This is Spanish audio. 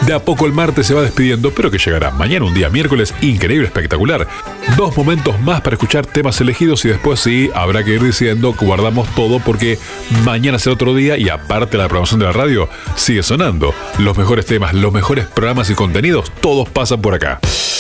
De a poco el martes se va despidiendo, pero que llegará mañana, un día miércoles increíble, espectacular. 2 momentos más para escuchar temas elegidos y después sí, habrá que ir diciendo que guardamos todo porque mañana será otro día y aparte la programación de la radio sigue sonando. Los mejores temas, los mejores programas y contenidos, todos pasan por acá.